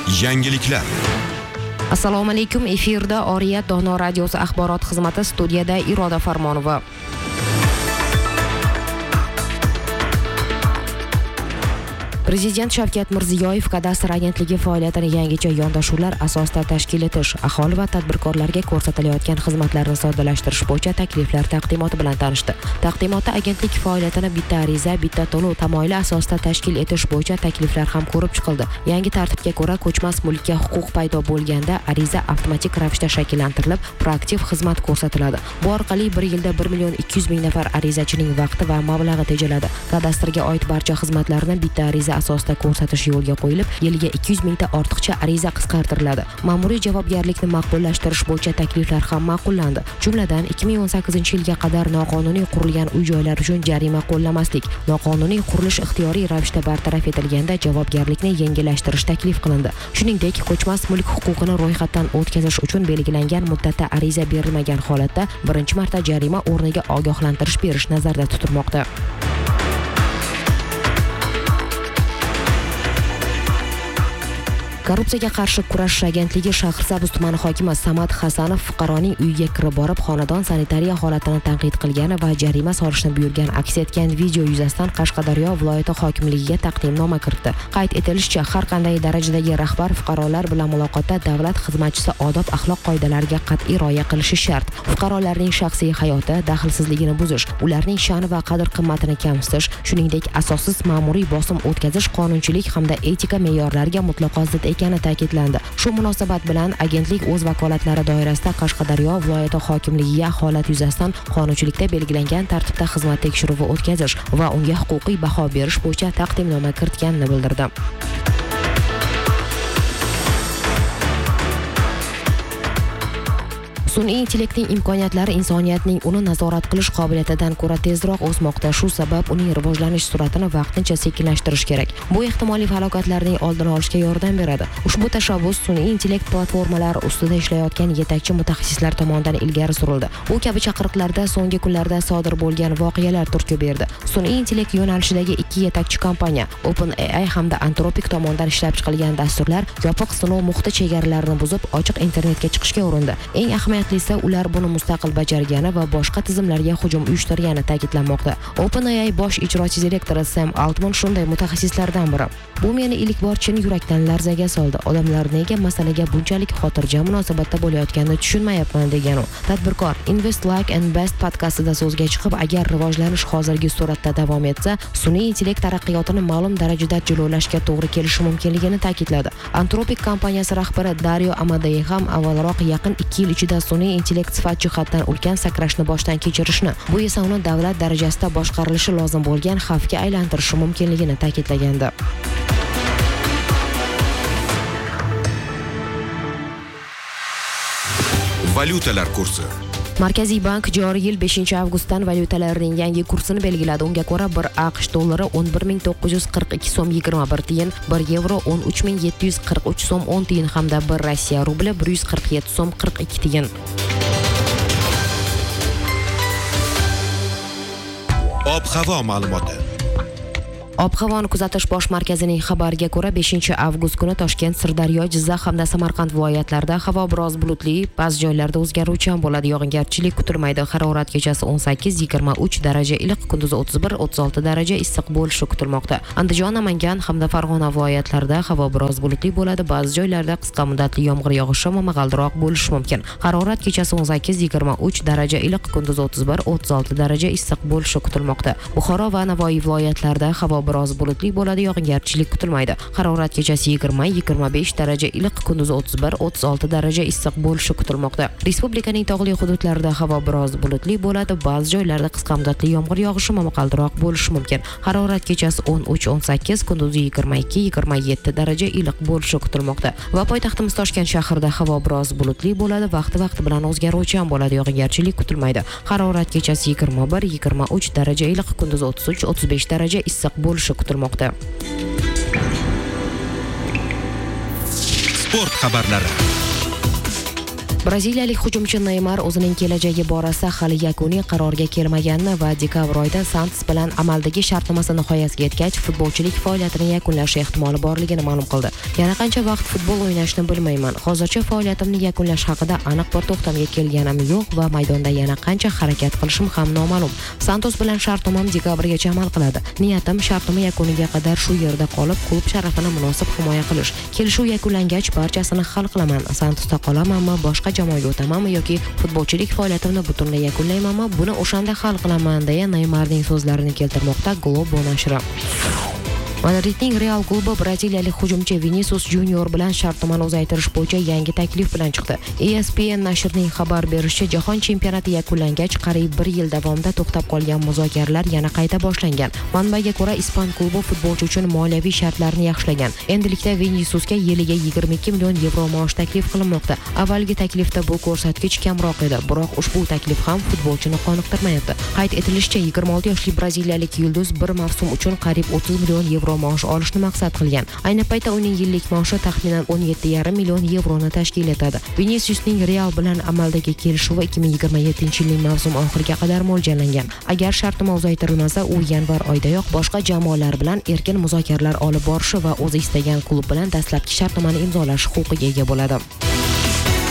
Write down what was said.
Yangiliklar. Assalomu alaykum. Efirda Oriyat Dono radiosi axborot xizmati, studiyada Iroda Farmonova. Prezident Shavkat Mirziyoyev kadastr agentligi faoliyatini yangicha yondashuvlar asosida tashkil etish, aholi va tadbirkorlarga ko'rsatilayotgan xizmatlarni soddalashtirish bo'yicha takliflar taqdimoti bilan tanishdi. Taqdimotda agentlik faoliyatini bitta ariza, bitta to'lov tamoyili asosida tashkil etish bo'yicha takliflar ham ko'rib chiqildi. Yangi tartibga ko'ra, ko'chmas mulkka huquq paydo bo'lganda ariza avtomatik ravishda shakllantirilib, proaktiv xizmat ko'rsatiladi. Bu orqali 1 yilda 1,2 million nafar arizachining vaqti va mablag'i tejaladi. Kadastrga oid barcha xizmatlarni bitta ariza asosida ko'rsatish yo'lga qo'yilib, yiliga 200 mingta ortiqcha ariza qisqartiriladi. Ma'muriy javobgarlikni maqbullashtirish bo'yicha takliflar ham ma'qullandi. Jumladan, 2018-yilga qadar noqonuniy qurilgan uy-joylar uchun jarima qo'llamaslik, noqonuniy qurilish ixtiyoriy ravishda bartaraf etilganda javobgarlikni yengillashtirish taklif qilindi. Shuningdek, ko'chmas mulk huquqini ro'yxatdan o'tkazish uchun belgilangan muddatda ariza berilmagan holatda birinchi marta jarima o'rniga ogohlantirish berish nazarda tutilmoqda. Korrupsiyaga qarshi kurashish agentligi Shahrisabz tumani hokimi Samad Hasanov fuqaroning uyiga kirib borib, xonadon sanitariya holatini tanqid qilgani va jarima solishni buyurgan aks etgan video yuzasidan Qashqadaryo viloyati hokimligiga taqdimnoma kiritdi. Qayd etilishicha, har qanday darajadagi rahbar fuqarolar bilan muloqotda davlat xizmatchisi odob-axloq qoidalariga qat'iy rioya qilishi shart. Fuqarolarning shaxsiy hayoti daxlsizligini buzish, ularning sha'ni va qadr-qimmatini kamsitish, shuningdek asossiz ma'muriy bosim o'tkazish qonunchilik hamda etika me'yorlariga mutlaqo zid ekani ta'kidlandi. Shu munosabat bilan agentlik o'z vakolatlari doirasida Qashqadaryo viloyati hokimligiga holat yuzasidan qonunchilikda belgilangan tartibda xizmat tekshiruvi o'tkazish va unga huquqiy baho berish bo'yicha taqdimnoma kiritganini bildirdi. Sun'iy intellektning imkoniyatlari insoniyatning uni nazorat qilish qobiliyatidan ko'ra tezroq o'smoqda. Shu sabab uning rivojlanish sur'atini vaqtincha sekinlashtirish kerak. Bu ehtimoliy falokatlarning oldini olishga yordam beradi. Ushbu tashabbus sun'iy intellekt platformalari ustida ishlayotgan yetakchi mutaxassislar tomonidan ilgari surildi. Bu kabi chaqiriqlarda so'nggi kunlarda sodir bo'lgan voqealar turtki berdi. Sun'iy intellekt yo'nalishidagi ikki yetakchi kompaniya, OpenAI hamda Anthropic tomonidan ishlab chiqilgan dasturlar yopiq sinov muhiti chegaralarini buzib, ochiq internetga chiqishga urindi. Eng ahamiyatli ular buni mustaqil bajargani va boshqa tizimlarga hujum uyushtirgani ta'kidlanmoqda. OpenAI bosh ijrochi direktori Sam Altman shunday mutaxassislardan biri. Bu meni ilk bor chin yurakdan larzaga soldi. Odamlar nega masalaga bunchalik xotirjam munosabatda bo'layotganini tushunmayapman degan u. Tadbirkor Invest Like and Best podkastida so'zga chiqib, agar rivojlanish hozirgi sur'atda davom etsa, sun'iy intellekt taraqqiyotini ma'lum darajada jilovlashga to'g'ri kelishi mumkinligini ta'kidladi. Anthropic kompaniyasi rahbari Dario Amodei ham avvalroq yaqin 2 yil ichida sun'iy intellekt sifat jihatdan ulkan sakrashni boshdan kechirishni, bu esa uni davlat darajasida boshqarilishi lozim bo'lgan xavfga aylantirishi mumkinligini ta'kidlagandi. Valyutalar kursi. Markaziy bank joriy yil 5-avgustdan valyutalarning yangi kursini belgiladi. Unga ko'ra 1 AQSh dollari 11.942 so'm 21 tiyin, 1 yevro 13.743 so'm 10 tiyin hamda 1 Rossiya rubli 147 so'm 42 tiyin. Ob-havo ma'lumoti. Ob-havoni kuzatish bosh markazining xabariga ko'ra 5-avgust kuni Toshkent, Sirdaryo, Jizzax hamda Samarqand viloyatlarida havo biroz bulutli, ba'zi joylarda o'zgaruvchan bo'ladi. Yog'ingarchilik kutilmaydi. Harorat kechasi 18-23 daraja iliq, kunduzi 31-36 daraja issiq bo'lishi kutilmoqda. Andijon, Namangan hamda Farg'ona viloyatlarida havo biroz bulutli bo'ladi. Ba'zi joylarda qisqa muddatli yomg'ir yog'ishi va momaqaldiroq bo'lishi mumkin. Harorat kechasi 18-23 daraja iliq, kunduzi 31-36 daraja issiq bo'lishi kutilmoqda. Buxoro va Navoiy viloyatlarida havo biroz bulutli bo'ladi, yog'ingarchilik kutilmaydi. Harorat kechasi 20-25 daraja iliq, kunduzi 31-36 daraja issiq bo'lishi kutilmoqda. Respublikaning tog'li hududlarida havo biroz bulutli bo'ladi, ba'zi joylarda qisqa muddatli yomg'ir yog'ishi momaqaldiroq bo'lishi mumkin. Harorat kechasi 13-18, kunduzi 22-27 daraja iliq bo'lishi kutilmoqda. Va poytaxtimiz Toshkent shahrida havo biroz bulutli bo'ladi, vaqti bilan o'zgaruvchan bo'ladi, yog'ingarchilik kutilmaydi. Harorat kechasi 21-23 daraja iliq, kunduzi 33-35 daraja issiq bo'lishi kutilmoqda. Sport xabarlari. Braziliyalik hujumchi Neymar o'zining kelajagi borasida hali yakuniy qarorga kelmaganini va dekabr oyida Santos bilan amaldagi shartnomasi nihoyasiga yetgach, futbolchilik faoliyatini yakunlashi ehtimoli borligini ma'lum qildi. Yana qancha vaqt futbol o'ynashni bilmayman. Hozircha faoliyatimni yakunlash haqida aniq bir to'xtamga kelganim yo'q va maydonda yana qancha harakat qilishim ham noma'lum. Santos bilan shartnomam dekabrgacha amal qiladi. Niyatim shartnoma yakuniga qadar shu yerda qolib, klub sharafini munosib himoya qilish. Kelishuv yakunlangach barchasini hal qilaman. Santosda qolamanmi, boshqa jamoaga o'tamanmi yoki futbolchilik faoliyatimni butunlay yakunlaymanmi? Buni o'shanda hal qilaman deya Neymarning so'zlarini keltirmoqda Globo nashri. Madridning Real klubi braziliyalik hujumchi Vinicius Junior bilan shartnomani uzaytirish bo'yicha yangi taklif bilan chiqdi. ESPN nashrining xabar berishicha, jahon chempionati yakunlangach qariyb 1 yil davomida to'xtab qolgan muzokaralar yana qayta boshlangan. Manbaga ko'ra, ispan klubi futbolchi uchun moliyaviy shartlarni yaxshilagan. Endilikda Viniciusga yiliga 22 million yevro maosh taklif qilinmoqda. Avvalgi taklifda bu ko'rsatkich kamroq edi, biroq ushbu taklif ham futbolchini qoniqtirmayapti. Qayd etilishicha, 26 yoshli braziliyalik yulduz bir mavsum uchun qariyb 30 million yevro maosh olishni maqsad qilgan. Ayni paytda uning yillik maoshi taxminan 17,5 million yevroni tashkil etadi. Viniciusning Real bilan amaldagi kelishuvi 2027-yilning mavsum oxiriga qadar mo'ljallangan. Agar shartnoma uzaytirilmasa, u yanvar oyidayoq boshqa jamoalar bilan erkin muzokaralar olib borishi va o'zi istagan klub bilan dastlabki shartnomani imzolash huquqiga ega bo'ladi.